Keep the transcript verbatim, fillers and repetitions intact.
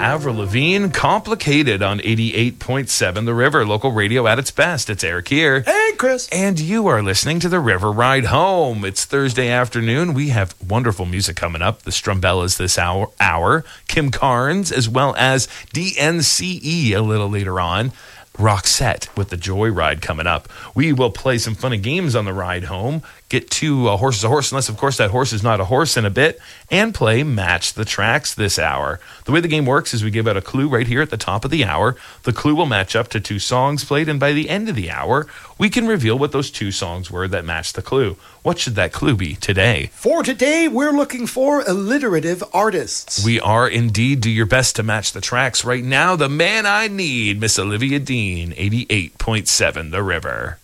Avril Lavigne, Complicated on eighty-eight point seven The River, local radio at its best. It's Eric here. Hey, Chris. And you are listening to The River Ride Home. It's Thursday afternoon. We have wonderful music coming up. The Strumbellas this hour, hour. Kim Carnes, as well as D N C E a little later on. Roxette with the Joyride coming up. We will play some funny games on the ride home, get to uh, Horses a Horse, unless of course that horse is not a horse in a bit, and play Match the Tracks this hour. The way the game works is we give out a clue right here at the top of the hour. The clue will match up to two songs played, and by the end of the hour, we can reveal what those two songs were that matched the clue. What should that clue be today? For today, we're looking for alliterative artists. We are indeed. Do your best to match the tracks right now. The man I need, Miss Olivia Dean, eighty-eight point seven The River.